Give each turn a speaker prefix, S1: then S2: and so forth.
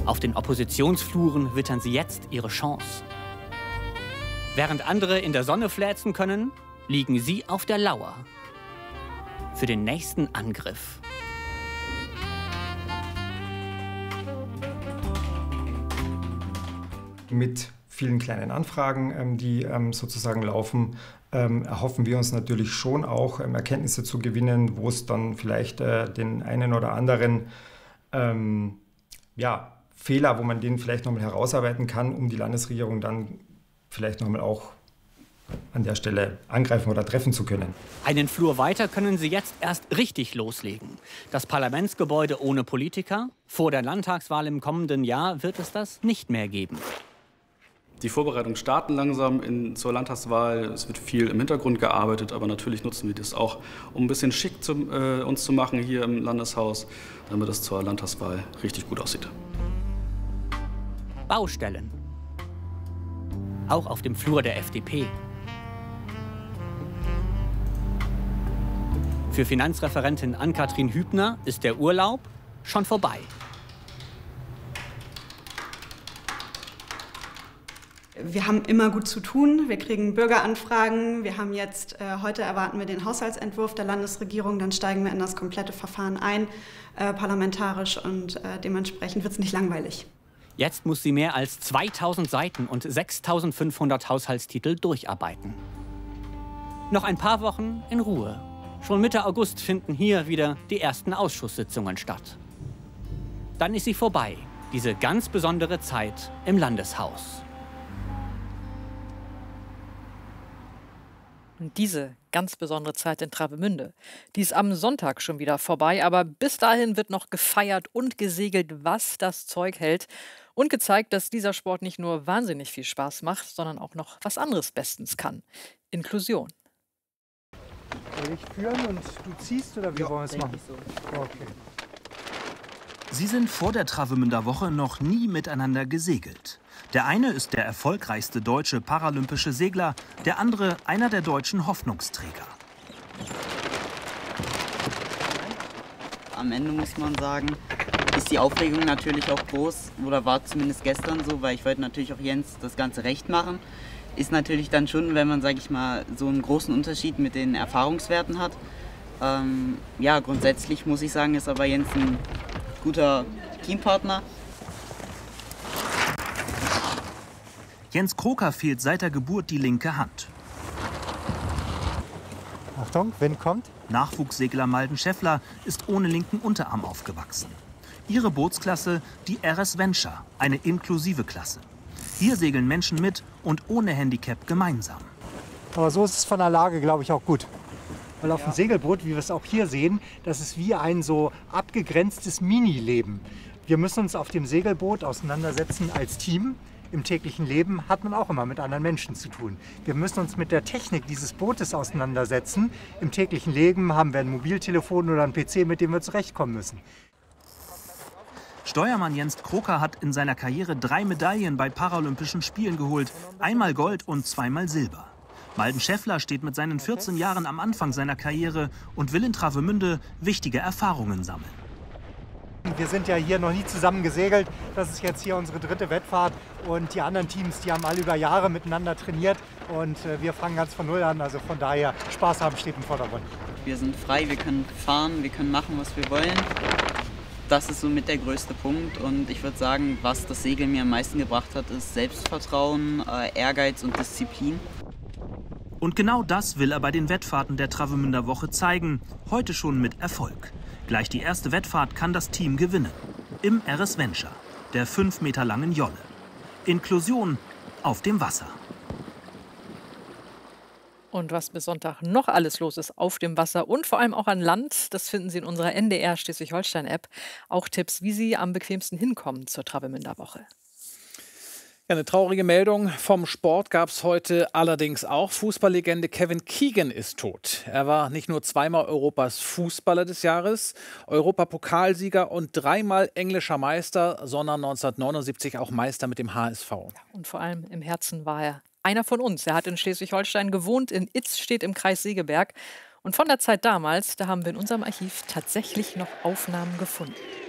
S1: Auf den Oppositionsfluren wittern sie jetzt ihre Chance. Während andere in der Sonne fläzen können, liegen sie auf der Lauer für den nächsten Angriff.
S2: Mit vielen kleinen Anfragen, die sozusagen laufen, erhoffen wir uns natürlich schon auch Erkenntnisse zu gewinnen, wo es dann vielleicht den einen oder anderen Fehler, wo man den vielleicht nochmal herausarbeiten kann, um die Landesregierung dann vielleicht nochmal auch an der Stelle angreifen oder treffen zu können.
S1: Einen Flur weiter können sie jetzt erst richtig loslegen. Das Parlamentsgebäude ohne Politiker. Vor der Landtagswahl im kommenden Jahr wird es das nicht mehr geben.
S3: Die Vorbereitungen starten langsam zur Landtagswahl. Es wird viel im Hintergrund gearbeitet, aber natürlich nutzen wir das auch, um ein bisschen schick uns zu machen hier im Landeshaus, damit es zur Landtagswahl richtig gut aussieht.
S1: Baustellen. Auch auf dem Flur der FDP. Für Finanzreferentin Ann-Kathrin Hübner ist der Urlaub schon vorbei.
S4: Wir haben immer gut zu tun. Wir kriegen Bürgeranfragen. Wir haben jetzt, heute erwarten wir den Haushaltsentwurf der Landesregierung. Dann steigen wir in das komplette Verfahren ein, parlamentarisch. Und dementsprechend wird es nicht langweilig.
S1: Jetzt muss sie mehr als 2000 Seiten und 6500 Haushaltstitel durcharbeiten. Noch ein paar Wochen in Ruhe. Schon Mitte August finden hier wieder die ersten Ausschusssitzungen statt. Dann ist sie vorbei, diese ganz besondere Zeit im Landeshaus.
S5: Und diese ganz besondere Zeit in Travemünde, die ist am Sonntag schon wieder vorbei. Aber bis dahin wird noch gefeiert und gesegelt, was das Zeug hält. Und gezeigt, dass dieser Sport nicht nur wahnsinnig viel Spaß macht, sondern auch noch was anderes bestens kann. Inklusion.
S6: Soll ich führen und du ziehst oder wie wollen wir es machen?
S7: So.
S6: Okay.
S8: Sie sind vor der Travemünder Woche noch nie miteinander gesegelt. Der eine ist der erfolgreichste deutsche paralympische Segler, der andere einer der deutschen Hoffnungsträger.
S7: Am Ende muss man sagen, ist die Aufregung natürlich auch groß, oder war zumindest gestern so, weil ich wollte natürlich auch Jens das Ganze recht machen. Ist natürlich dann schon, wenn man, sage ich mal, so einen großen Unterschied mit den Erfahrungswerten hat. Ja, grundsätzlich muss ich sagen, ist aber Jens ein guter Teampartner.
S8: Jens Kroker fehlt seit der Geburt die linke Hand.
S6: Achtung, Wind kommt.
S8: Nachwuchssegler Malden Schäffler ist ohne linken Unterarm aufgewachsen. Ihre Bootsklasse die RS Venture, eine inklusive Klasse. Hier segeln Menschen mit und ohne Handicap gemeinsam.
S6: Aber so ist es von der Lage, glaube ich, auch gut. Weil auf dem Segelboot, wie wir es auch hier sehen, das ist wie ein so abgegrenztes Mini-Leben. Wir müssen uns auf dem Segelboot auseinandersetzen als Team. Im täglichen Leben hat man auch immer mit anderen Menschen zu tun. Wir müssen uns mit der Technik dieses Bootes auseinandersetzen. Im täglichen Leben haben wir ein Mobiltelefon oder einen PC, mit dem wir zurechtkommen müssen.
S8: Steuermann Jens Kroker hat in seiner Karriere 3 Medaillen bei Paralympischen Spielen geholt. Einmal Gold und zweimal Silber. Malden Schäffler steht mit seinen 14 Jahren am Anfang seiner Karriere und will in Travemünde wichtige Erfahrungen sammeln.
S6: Wir sind ja hier noch nie zusammen gesegelt. Das ist jetzt hier unsere 3. Wettfahrt. Und die anderen Teams, die haben alle über Jahre miteinander trainiert. Und wir fangen ganz von Null an. Also von daher, Spaß haben steht im Vordergrund.
S7: Wir sind frei, wir können fahren, wir können machen, was wir wollen. Das ist somit der größte Punkt. Und ich würde sagen, was das Segeln mir am meisten gebracht hat, ist Selbstvertrauen, Ehrgeiz und Disziplin.
S8: Und genau das will er bei den Wettfahrten der Travemünder Woche zeigen. Heute schon mit Erfolg. Gleich die erste Wettfahrt kann das Team gewinnen. Im RS Venture, der 5 Meter langen Jolle. Inklusion auf dem Wasser.
S5: Und was bis Sonntag noch alles los ist auf dem Wasser und vor allem auch an Land, das finden Sie in unserer NDR Schleswig-Holstein-App. Auch Tipps, wie Sie am bequemsten hinkommen zur Travemünder Woche.
S9: Ja, eine traurige Meldung vom Sport gab es heute allerdings auch. Fußballlegende Kevin Keegan ist tot. Er war nicht nur zweimal Europas Fußballer des Jahres, Europapokalsieger und 3-mal englischer Meister, sondern 1979 auch Meister mit dem HSV.
S5: Ja, und vor allem im Herzen war er einer von uns. Er hat in Schleswig-Holstein gewohnt, in Itz steht im Kreis Segeberg. Und von der Zeit damals, da haben wir in unserem Archiv tatsächlich noch Aufnahmen gefunden.